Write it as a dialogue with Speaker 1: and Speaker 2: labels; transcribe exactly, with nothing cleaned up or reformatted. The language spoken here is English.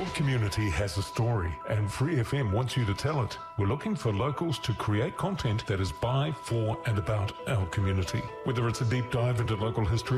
Speaker 1: Your community has a story, and Free F M wants you to tell it. We're looking for locals to create content that is by, for, and about our community. Whether it's a deep dive into local history,